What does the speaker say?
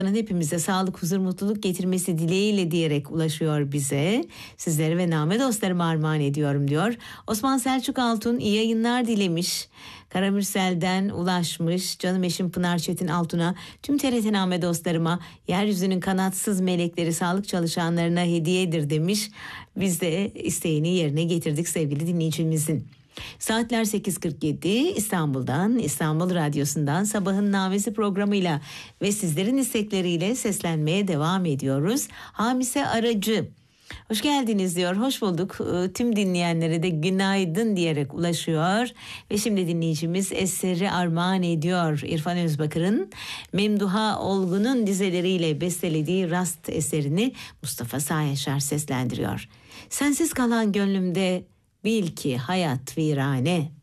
hepimize sağlık, huzur, mutluluk getirmesi dileğiyle diyerek ulaşıyor bize. Sizlere ve name dostlarıma armağan ediyorum diyor. Osman Selçuk Altun iyi yayınlar dilemiş. Karamürsel'den ulaşmış. Canım eşim Pınar Çetin Altun'a, tüm TRT name dostlarıma, yeryüzünün kanatsız melekleri sağlık çalışanlarına hediyedir demiş. Biz de isteğini yerine getirdik sevgili dinleyicimizin. Saatler 8.47, İstanbul'dan, İstanbul Radyosu'ndan Sabahın Navesi programıyla ve sizlerin istekleriyle seslenmeye devam ediyoruz. Hamise Aracı, hoş geldiniz diyor, hoş bulduk. Tüm dinleyenlere de günaydın diyerek ulaşıyor. Ve şimdi dinleyicimiz eseri armağan ediyor. İrfan Özbakır'ın Memduha Olgun'un dizeleriyle bestelediği Rast eserini Mustafa Sağyaşar seslendiriyor. Sensiz kalan gönlümde bil ki hayat virane.